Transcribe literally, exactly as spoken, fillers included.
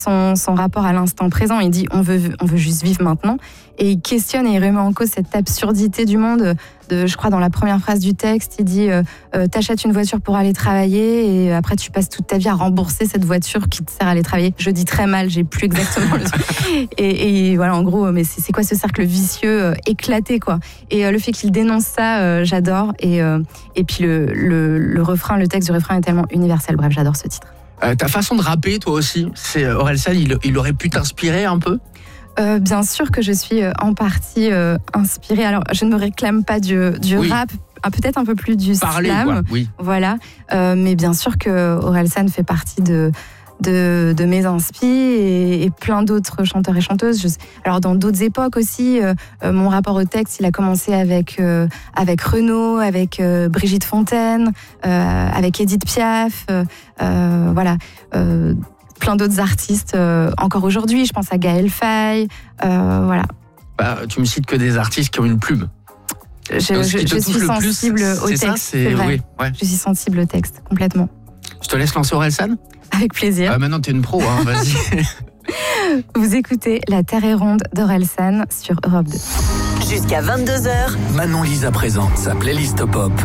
son, son rapport à l'instant présent. Il dit on veut, on veut juste vivre maintenant. Et il questionne et il remet en cause cette absurdité du monde. De, je crois dans la première phrase du texte, il dit euh, euh, t'achètes une voiture pour aller travailler et après tu passes toute ta vie à rembourser cette voiture qui te sert à aller travailler. Je dis très mal, j'ai plus exactement le et, et voilà, en gros, mais c'est, c'est quoi ce cercle vicieux euh, éclaté quoi. Et euh, le fait qu'il dénonce ça, euh, j'adore. Et, euh, et puis le, le, le refrain, le texte du refrain est tellement universel. Bref, j'adore ce titre. Euh, ta façon de rapper, toi aussi, c'est Orelsan, il, il aurait pu t'inspirer un peu? Euh, bien sûr que je suis euh, en partie euh, inspirée. Alors, je ne me réclame pas du, du oui. rap, peut-être un peu plus du Parler, slam. quoi. Oui. Voilà. Euh, mais bien sûr que Orelsan fait partie de, de, de mes inspi et, et plein d'autres chanteurs et chanteuses. Je, alors, dans d'autres époques aussi, euh, euh, mon rapport au texte, il a commencé avec, euh, avec Renaud, avec euh, Brigitte Fontaine, euh, avec Edith Piaf. Euh, euh, voilà. Euh, plein d'autres artistes euh, encore aujourd'hui, je pense à Gaël Faye, euh, voilà. Bah, tu me cites que des artistes qui ont une plume. Je, je, je suis sensible plus, au texte, ça, c'est, c'est vrai. Oui, ouais. Je suis sensible au texte, complètement. Je te laisse lancer Orelsan ? Avec plaisir. Ah, maintenant t'es une pro, hein, vas-y. Vous écoutez La Terre est ronde d'Orelsan sur Europe deux. Jusqu'à vingt-deux heures, Manon Lisa présente sa playlist pop.